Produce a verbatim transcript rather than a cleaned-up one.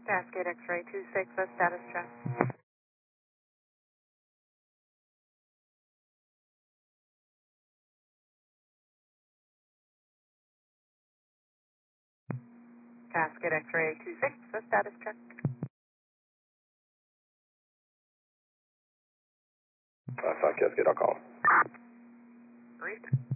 Cascade X-ray two six, a status check. Cascade X-ray two six, a status check. Uh, five Cascade, I'll call. Read.